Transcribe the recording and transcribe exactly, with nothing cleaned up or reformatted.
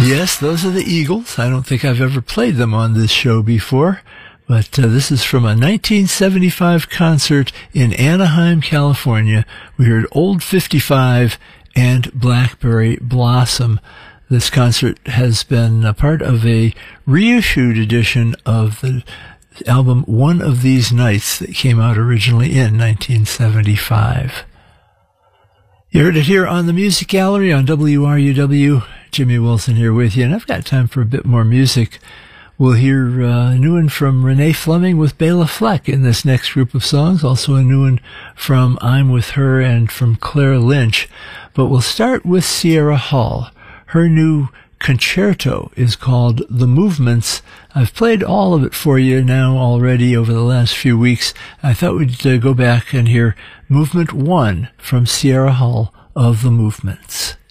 Yes, those are the Eagles. I don't think I've ever played them on this show before, but uh, this is from a nineteen seventy-five concert in Anaheim, California. We heard Old fifty-five and Blackberry Blossom. This concert has been a part of a reissued edition of the album One of These Nights that came out originally in nineteen seventy-five. You heard it here on the Music Gallery on W R U W. Jimmy Wilson here with you, and I've got time for a bit more music. We'll hear uh, a new one from Renee Fleming with Bela Fleck in this next group of songs, also a new one from I'm With Her and from Claire Lynch. But we'll start with Sierra Hull. Her new concerto is called The Movements. I've played all of it for you now already over the last few weeks. I thought we'd uh, go back and hear Movement one from Sierra Hull of The Movements.